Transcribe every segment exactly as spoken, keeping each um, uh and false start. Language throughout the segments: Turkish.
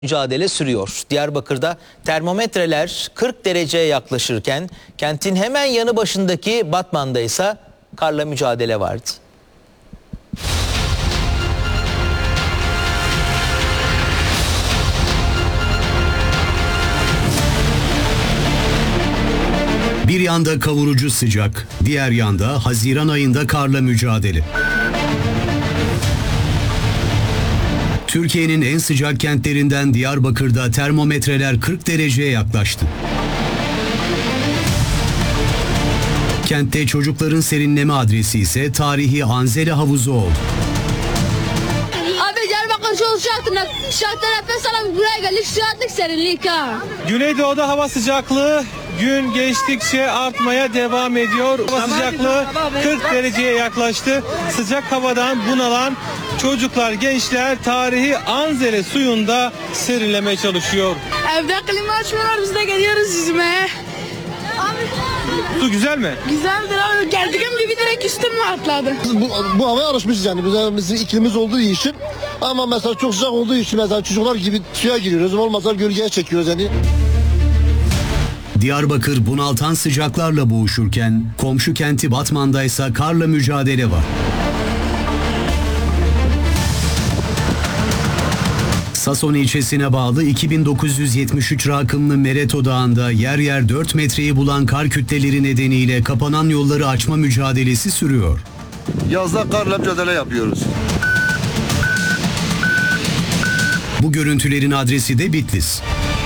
Mücadele sürüyor. Diyarbakır'da termometreler kırk dereceye yaklaşırken kentin hemen yanı başındaki Batman'da ise karla mücadele vardı. Bir yanda kavurucu sıcak, diğer yanda Haziran ayında karla mücadele. Türkiye'nin en sıcak kentlerinden Diyarbakır'da termometreler kırk dereceye yaklaştı. Kentte çocukların serinleme adresi ise tarihi Anzeli Havuzu oldu. Abi Diyarbakır çok sıcaktı. Sıcakta nefes alıp buraya geldik. Sıcaklık serinlik ha. Güneydoğu'da hava sıcaklığı gün geçtikçe artmaya devam ediyor. Hava sıcaklığı kırk dereceye yaklaştı. Sıcak havadan bunalan çocuklar, gençler tarihi Anzeli suyunda serinlemeye çalışıyor. Evde klima açmıyorlar, biz de geliyoruz yüzmeye. Su güzel mi? Güzeldir abi. Geldiğim gibi direkt üstüme atladı. Bu, bu havaya alışmışız yani. Bizim, bizim iklimimiz olduğu için. Ama mesela çok sıcak olduğu için mesela çocuklar gibi suya giriyoruz. Olmazsa gölgeye çekiyoruz yani. Diyarbakır bunaltan sıcaklarla boğuşurken komşu kenti Batman'da ise karla mücadele var. Sason ilçesine bağlı iki bin dokuz yüz yetmiş üç rakımlı Mereto Dağı'nda yer yer dört metreyi bulan kar kütleleri nedeniyle kapanan yolları açma mücadelesi sürüyor. Yazda karla mücadele yapıyoruz. Bu görüntülerin adresi de Bitlis.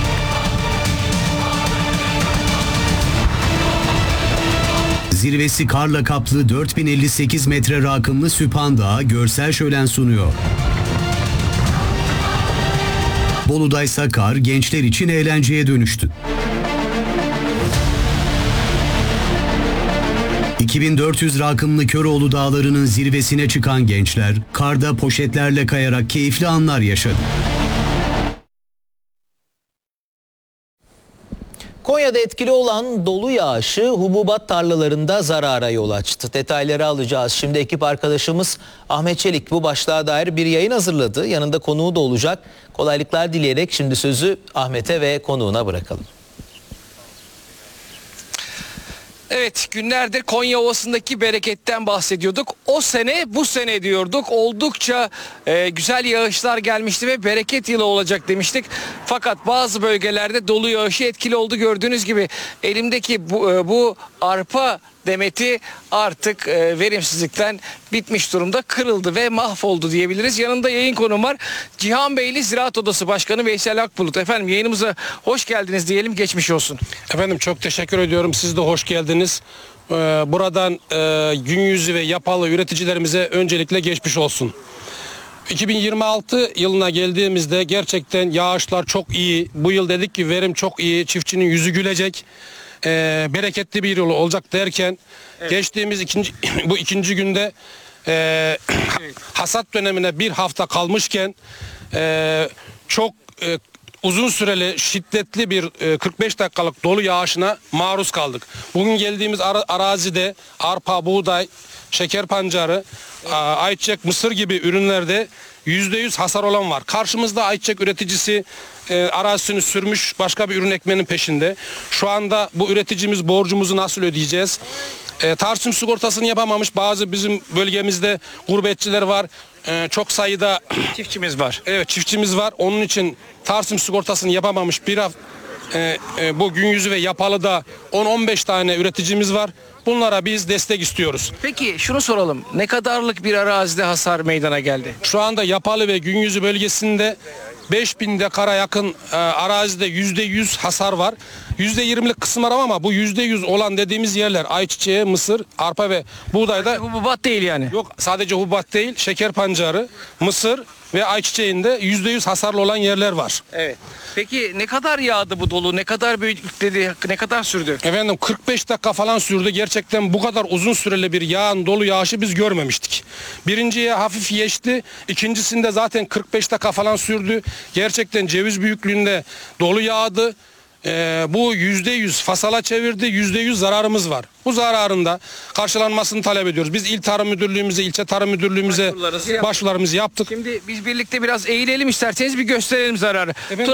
Zirvesi karla kaplı dört bin elli sekiz metre rakımlı Süphan Dağı görsel şölen sunuyor. Bolu'da ise kar gençler için eğlenceye dönüştü. iki bin dört yüz rakımlı Köroğlu Dağları'nın zirvesine çıkan gençler karda poşetlerle kayarak keyifli anlar yaşadı. Konya'da etkili olan dolu yağışı hububat tarlalarında zarara yol açtı. Detayları alacağız. Şimdi ekip arkadaşımız Ahmet Çelik bu başlığa dair bir yayın hazırladı. Yanında konuğu da olacak. Kolaylıklar dileyerek şimdi sözü Ahmet'e ve konuğuna bırakalım. Evet, günlerdir Konya Ovası'ndaki bereketten bahsediyorduk. O sene bu sene diyorduk. Oldukça e, güzel yağışlar gelmişti ve bereket yılı olacak demiştik. Fakat bazı bölgelerde dolu yağışı etkili oldu. Gördüğünüz gibi elimdeki bu, e, bu arpa demeti artık e, verimsizlikten bitmiş durumda, kırıldı ve mahvoldu diyebiliriz. Yanında yayın konuğum var. Cihanbeyli Ziraat Odası Başkanı Veysel Akbulut. Efendim yayınımıza hoş geldiniz diyelim, geçmiş olsun. Efendim çok teşekkür ediyorum. Siz de hoş geldiniz. Ee, buradan e, gün yüzü ve yapalı üreticilerimize öncelikle geçmiş olsun. iki bin yirmi altı yılına geldiğimizde gerçekten yağışlar çok iyi. Bu yıl dedik ki verim çok iyi. Çiftçinin yüzü gülecek. Ee, bereketli bir yıl olacak derken evet. geçtiğimiz ikinci bu ikinci günde e, hasat dönemine bir hafta kalmışken e, çok e, uzun süreli şiddetli bir e, kırk beş dakikalık dolu yağışına maruz kaldık. Bugün geldiğimiz ara, arazide arpa, buğday, şeker pancarı, evet. ayçiçek, mısır gibi ürünlerde yüzde yüz hasar olan var. Karşımızda ayçiçek üreticisi e, arazisini sürmüş, başka bir ürün ekmenin peşinde. Şu anda bu üreticimiz borcumuzu nasıl ödeyeceğiz? E, Tarsim sigortasını yapamamış bazı bizim bölgemizde gurbetçiler var. E, çok sayıda çiftçimiz var. Evet, çiftçimiz var. Onun için Tarsim sigortasını yapamamış bir hafta e, e, bu gün yüzü ve yapalıda on on beş tane üreticimiz var. Bunlara biz destek istiyoruz. Peki şunu soralım. Ne kadarlık bir arazide hasar meydana geldi? Şu anda yapalı ve gün yüzü bölgesinde beş bin dekara yakın e, arazide yüzde yüz hasar var. yüzde yirmilik kısım var ama bu yüzde yüz olan dediğimiz yerler ayçiçeği, mısır, arpa ve buğdayda. Hububat değil yani. Yok, sadece hububat değil, şeker pancarı, mısır ve ayçiçeğinde yüzde yüz hasarlı olan yerler var. Evet. Peki ne kadar yağdı bu dolu? Ne kadar büyüklükteydi? Ne kadar sürdü? Efendim kırk beş dakika falan sürdü. Gerçekten bu kadar uzun süreli bir yağın dolu yağışı biz görmemiştik. Birinciye hafif geçti. İkincisinde zaten kırk beş dakika falan sürdü. Gerçekten ceviz büyüklüğünde dolu yağdı. e, bu yüzde yüz fasala çevirdi, yüzde yüz zararımız var. Bu zararında karşılanmasını talep ediyoruz. Biz İl Tarım Müdürlüğümüze, ilçe Tarım Müdürlüğümüze Başvurularınızı yaptık. başvurularımızı yaptık. Şimdi biz birlikte biraz eğilelim isterseniz bir gösterelim zararı. Efendim?